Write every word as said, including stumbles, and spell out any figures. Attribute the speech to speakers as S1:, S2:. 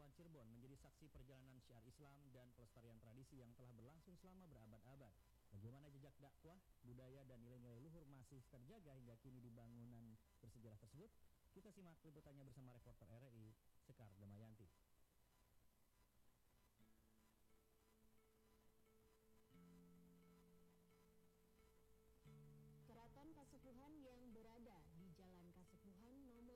S1: Kepulauan Cirebon menjadi saksi perjalanan syiar Islam dan pelestarian tradisi yang telah berlangsung selama berabad-abad. Bagaimana jejak dakwah, budaya, dan nilai-nilai luhur masih terjaga hingga kini di bangunan bersejarah tersebut? Kita simak liputannya bersama reporter R R I, Sekar Damayanti.